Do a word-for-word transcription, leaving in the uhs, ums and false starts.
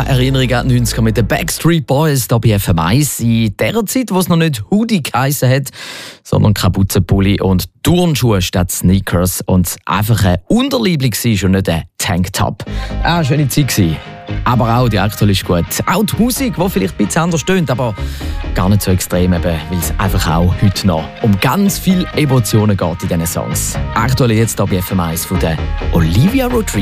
Keine Erinnerung an die neunziger mit den Backstreet Boys hier bei F M eins. In der Zeit, wo es noch nicht Hoodie geheissen hat, sondern Kapuzenpulli und Turnschuhe statt Sneakers und einfach ein Unterliebling war und nicht ein Tanktop. Ah, schöne Zeit gewesen. Aber auch die aktuelle ist gut. Auch die Musik, die vielleicht ein bisschen anders stöhnt, aber gar nicht so extrem, weil es einfach auch heute noch um ganz viele Emotionen geht in diesen Songs. Aktuell jetzt hier bei F M eins von der Olivia Rodrigo.